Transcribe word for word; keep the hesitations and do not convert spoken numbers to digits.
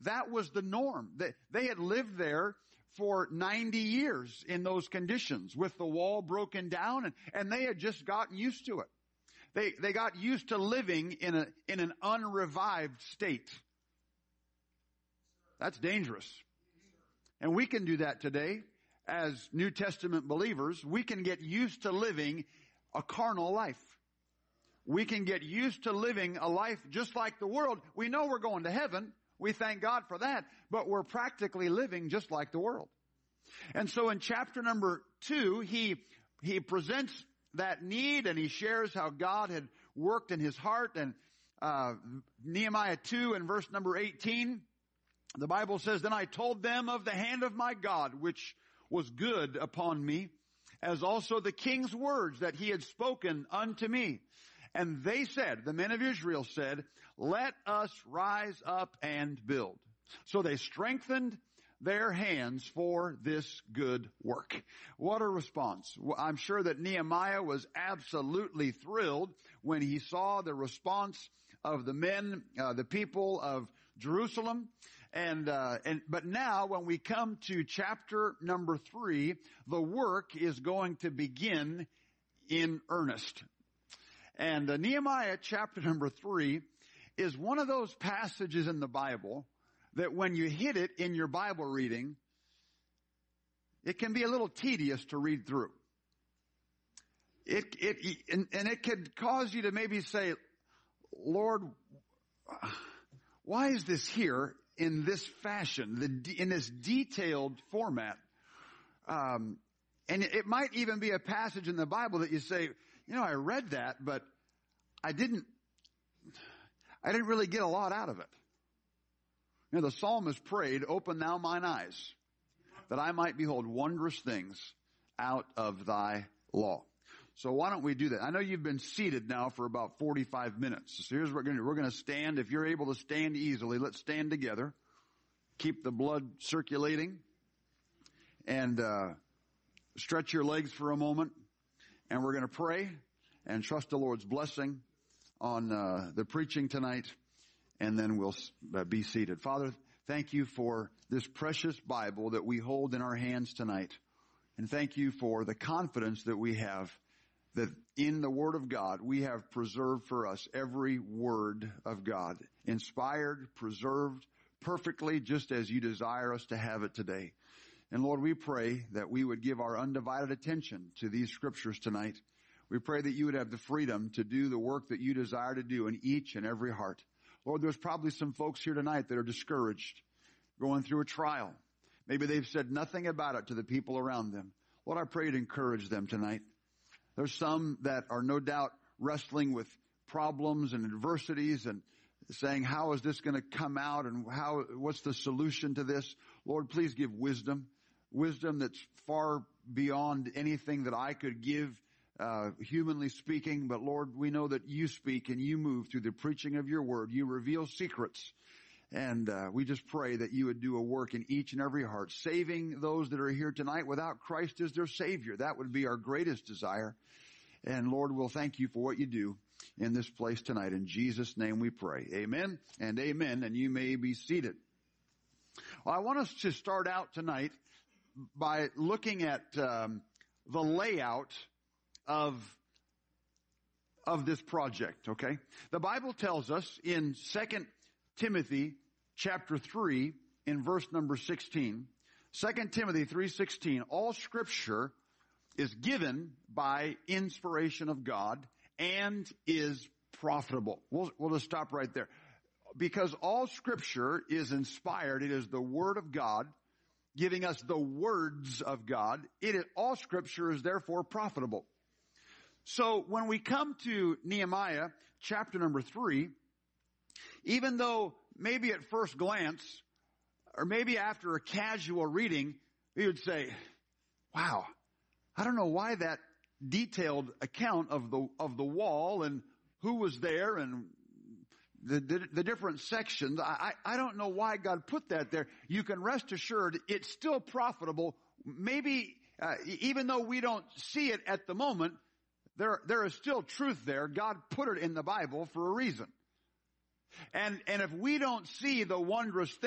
that was the norm. They, they had lived there for ninety years in those conditions with the wall broken down, and, and they had just gotten used to it. They, they got used to living in a, in an unrevived state. That's dangerous. And we can do that today as New Testament believers. We can get used to living a carnal life. We can get used to living a life just like the world. We know we're going to heaven. We thank God for that. But we're practically living just like the world. And so in chapter number two, he, he presents that need, and he shares how God had worked in his heart. And uh Nehemiah two and verse number eighteen, the Bible says, "Then I told them of the hand of my God, which was good upon me, as also the king's words that he had spoken unto me. And they said," the men of Israel said, "Let us rise up and build." So they strengthened their hands for this good work. What a response. I'm sure that Nehemiah was absolutely thrilled when he saw the response of the men, uh, the people of Jerusalem. And, uh, and, but now when we come to chapter number three, the work is going to begin in earnest. And uh, Nehemiah chapter number three is one of those passages in the Bible that when you hit it in your Bible reading, it can be a little tedious to read through. It, it, and, and it could cause you to maybe say, "Lord, why is this here in this fashion, the, in this detailed format?" Um, and it might even be a passage in the Bible that you say, "You know, I read that, but I didn't, I didn't really get a lot out of it." You know, the psalmist prayed, "Open thou mine eyes, that I might behold wondrous things out of thy law." So why don't we do that? I know you've been seated now for about forty-five minutes. So here's what we're going to do. We're going to stand. If you're able to stand easily, let's stand together. Keep the blood circulating. And uh stretch your legs for a moment. And we're going to pray and trust the Lord's blessing on uh the preaching tonight. And then we'll uh, be seated. Father, thank you for this precious Bible that we hold in our hands tonight. And thank you for the confidence that we have that in the Word of God, we have preserved for us every word of God, inspired, preserved perfectly, just as you desire us to have it today. And Lord, we pray that we would give our undivided attention to these scriptures tonight. We pray that you would have the freedom to do the work that you desire to do in each and every heart. Lord, there's probably some folks here tonight that are discouraged, going through a trial. Maybe they've said nothing about it to the people around them. Lord, I pray to encourage them tonight. There's some that are no doubt wrestling with problems and adversities and saying, "How is this going to come out, and how, what's the solution to this?" Lord, please give wisdom, wisdom that's far beyond anything that I could give Uh, humanly speaking. But Lord, we know that you speak and you move through the preaching of your word. You reveal secrets. And uh, we just pray that you would do a work in each and every heart, saving those that are here tonight without Christ as their Savior. That would be our greatest desire. And Lord, we'll thank you for what you do in this place tonight. In Jesus' name we pray. Amen and amen. And you may be seated. Well, I want us to start out tonight by looking at um, the layout of, of this project, okay? The Bible tells us in Second Timothy chapter three in verse number sixteen, Second Timothy three sixteen, all scripture is given by inspiration of God and is profitable. We'll, we'll just stop right there. Because all scripture is inspired, it is the word of God, giving us the words of God. It is, all scripture is therefore profitable. So when we come to Nehemiah chapter number three, even though maybe at first glance, or maybe after a casual reading, we would say, "Wow, I don't know why that detailed account of the, of the wall and who was there and the, the, the different sections, I, I, I don't know why God put that there." You can rest assured it's still profitable. Maybe, uh, even though we don't see it at the moment, There, there is still truth there. God put it in the Bible for a reason. And, and if we don't see the wondrous